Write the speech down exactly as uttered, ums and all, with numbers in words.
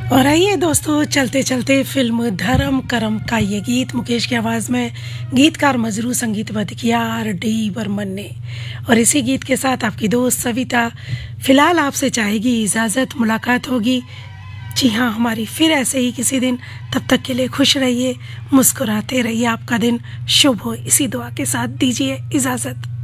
और आइए दोस्तों, चलते चलते फिल्म धर्म करम का ये गीत मुकेश की आवाज़ में गीतकार मजरू संगीतबद्ध किया आर डी बर्मन ने। और इसी गीत के साथ आपकी दोस्त सविता फिलहाल आपसे चाहेगी इजाज़त। मुलाकात होगी जी हाँ हमारी फिर ऐसे ही किसी दिन। तब तक के लिए खुश रहिए, मुस्कुराते रहिए, आपका दिन शुभ हो, इसी दुआ के साथ दीजिए इजाज़त।